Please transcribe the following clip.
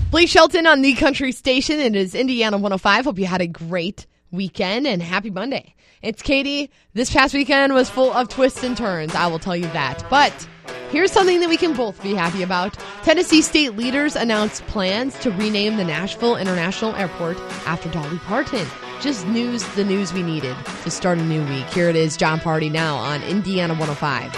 Blake Shelton on the Country Station. It is Indiana 105. Hope you had a great weekend and happy Monday. It's Katie. This past weekend was full of twists and turns, I will tell you that. But here's something that we can both be happy about. Tennessee state leaders announced plans to rename the Nashville International Airport after Dolly Parton. Just the news we needed to start a new week. Here it is, John Party now on Indiana 105.